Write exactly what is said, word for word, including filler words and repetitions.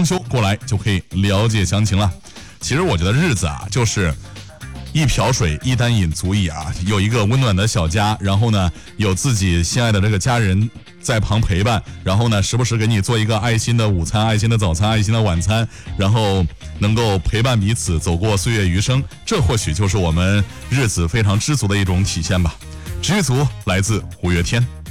装修过来就可以了解详情了。其实我觉得日子啊，就是一瓢水一单饮足矣啊，有一个温暖的小家，然后呢有自己心爱的这个家人在旁陪伴，然后呢时不时给你做一个爱心的午餐、爱心的早餐、爱心的晚餐，然后能够陪伴彼此走过岁月余生，这或许就是我们日子非常知足的一种体现吧。知足来自五月天。